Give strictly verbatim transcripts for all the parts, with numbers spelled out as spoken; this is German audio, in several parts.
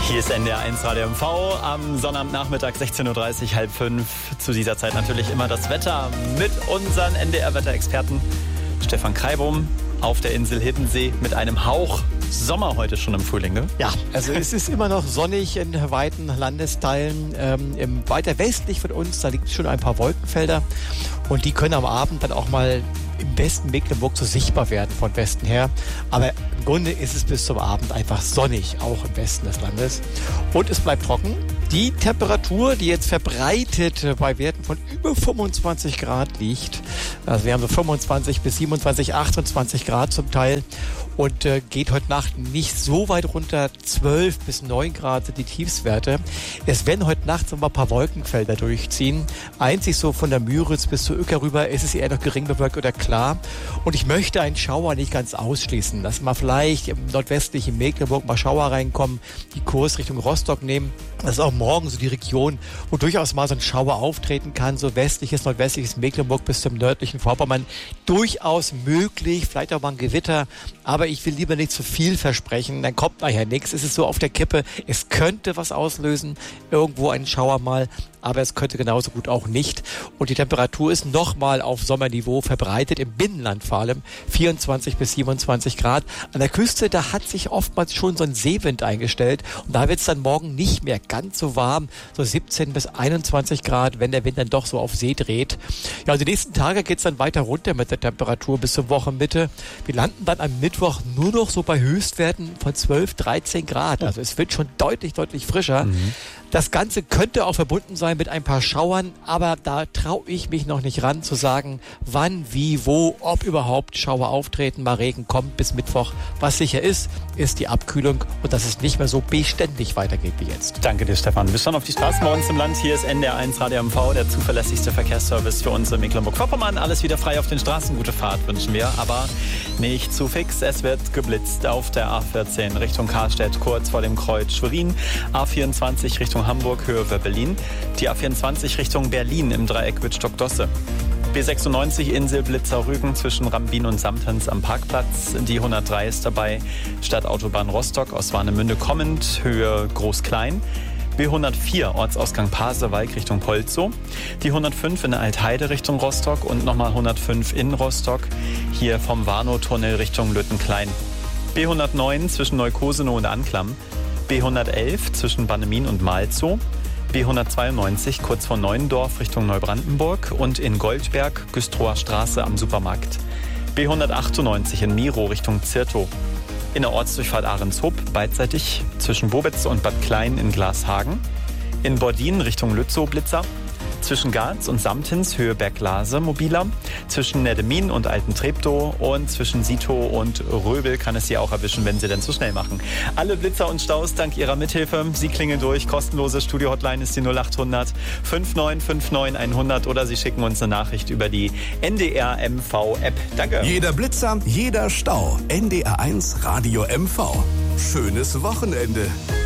Hier ist N D R eins Radio M V am Sonnabendnachmittag sechzehn Uhr dreißig, halb fünf. Zu dieser Zeit natürlich immer das Wetter mit unseren N D R-Wetterexperten Stefan Kreibum auf der Insel Hiddensee mit einem Hauch Sommer heute schon im Frühling, ne? Ja, also es ist immer noch sonnig in weiten Landesteilen. Ähm, im, weiter westlich von uns, da liegt schon ein paar Wolkenfelder und die können am Abend dann auch mal im Westen Mecklenburg so sichtbar werden von Westen her. Aber im Grunde ist es bis zum Abend einfach sonnig, auch im Westen des Landes. Und es bleibt trocken. Die Temperatur, die jetzt verbreitet bei Werten von über fünfundzwanzig Grad liegt, also wir haben so fünfundzwanzig bis siebenundzwanzig, achtundzwanzig Grad zum Teil und äh, geht heute Nacht nicht so weit runter, zwölf bis neun Grad sind die Tiefstwerte. Es werden heute Nacht so ein paar Wolkenfelder durchziehen. Einzig so von der Müritz bis zur Uecker rüber ist es eher noch gering bewölkt oder klar. Und ich möchte einen Schauer nicht ganz ausschließen, dass mal vielleicht im nordwestlichen Mecklenburg mal Schauer reinkommen, die Kurs Richtung Rostock nehmen. Das ist auch morgen so die Region, wo durchaus mal so ein Schauer auftreten kann, so westliches, nordwestliches Mecklenburg bis zum nördlichen Vorpommern. Durchaus möglich, vielleicht auch mal ein Gewitter, aber ich will lieber nicht zu viel versprechen, dann kommt nachher nichts. Es ist so auf der Kippe, es könnte was auslösen, irgendwo ein Schauer mal, aber es könnte genauso gut auch nicht. Und die Temperatur ist nochmal auf Sommerniveau verbreitet, im Binnenland vor allem, vierundzwanzig bis siebenundzwanzig Grad. An der Küste, da hat sich oftmals schon so ein Seewind eingestellt und da wird es dann morgen nicht mehr ganz so warm, so siebzehn bis einundzwanzig Grad, wenn der Wind dann doch so auf See dreht. Ja, und die nächsten Tage geht es dann weiter runter mit der Temperatur bis zur Wochenmitte. Wir landen dann am Mittwoch nur noch so bei Höchstwerten von zwölf, dreizehn Grad. Also es wird schon deutlich, deutlich frischer. Mhm. Das Ganze könnte auch verbunden sein mit ein paar Schauern, aber da traue ich mich noch nicht ran zu sagen, wann, wie, wo, ob überhaupt Schauer auftreten, mal Regen kommt bis Mittwoch. Was sicher ist, ist die Abkühlung und dass es nicht mehr so beständig weitergeht wie jetzt. Danke dir, Stefan. Bis schon auf die Straßen bei uns im Land. Hier ist N D R eins Radio M V, der zuverlässigste Verkehrsservice für uns in Mecklenburg-Vorpommern. Alles wieder frei auf den Straßen. Gute Fahrt wünschen wir, aber nicht zu fix. Es wird geblitzt auf der A vierzehn Richtung Karstedt, kurz vor dem Kreuz Schwerin. A vierundzwanzig Richtung Hamburg, Höhe Wöppelin. Die A vierundzwanzig Richtung Berlin im Dreieck Wittstock-Dosse. B sechsundneunzig Insel Blitzer-Rügen zwischen Rambin und Samtens am Parkplatz. Die hundertdrei ist dabei. Stadtautobahn Rostock aus Warnemünde kommend, Höhe Groß-Klein. B hundertvier Ortsausgang Pasewalk Richtung Polzow. Die hundertfünf in der Altheide Richtung Rostock und nochmal hundertfünf in Rostock. Hier vom Warnow-Tunnel Richtung Lüttenklein. B hundertneun zwischen Neukosenow und Anklam. B hundertelf zwischen Bannemin und Malzow. B hundertzweiundneunzig kurz vor Neuendorf Richtung Neubrandenburg und in Goldberg, Güstrower Straße am Supermarkt. B hundertachtundneunzig in Miro Richtung Zirtow. In der Ortsdurchfahrt Ahrenshoop beidseitig zwischen Bobitz und Bad Klein in Glashagen. In Bordin Richtung Lützow Blitzer. Zwischen Garz und Samtens Höhe Berglase mobiler. Zwischen Neddemin und Alten-Treptow und zwischen Sitow und Röbel kann es Sie auch erwischen, wenn Sie denn zu schnell machen. Alle Blitzer und Staus dank Ihrer Mithilfe. Sie klingeln durch. Kostenlose Studio-Hotline ist die null acht hundert neunundfünfzig neunundfünfzig hundert oder Sie schicken uns eine Nachricht über die N D R M V-App. Danke. Jeder Blitzer, jeder Stau. N D R eins Radio M V. Schönes Wochenende.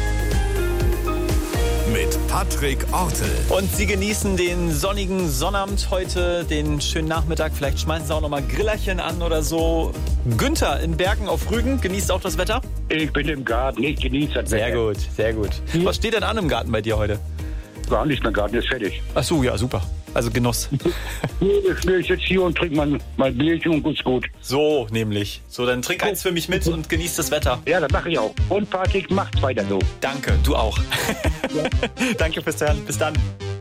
Mit Patrick Ortel. Und Sie genießen den sonnigen Sonnabend heute, den schönen Nachmittag. Vielleicht schmeißen Sie auch noch mal Grillerchen an oder so. Günther in Bergen auf Rügen, genießt auch das Wetter? Ich bin im Garten, ich genieße das Sehr Wetter. gut, sehr gut. Hm? Was steht denn an im Garten bei dir heute? Gar nicht, mein Garten ist fertig. Ach so, ja, super. Also Genuss. Ich bin jetzt hier und trinke mal mein Bierchen und ist gut. So, nämlich. So, dann trink eins für mich mit und genieß das Wetter. Ja, das mache ich auch. Und Patrick, macht's weiter so. Danke, du auch. Ja. Danke fürs Hören. Bis dann.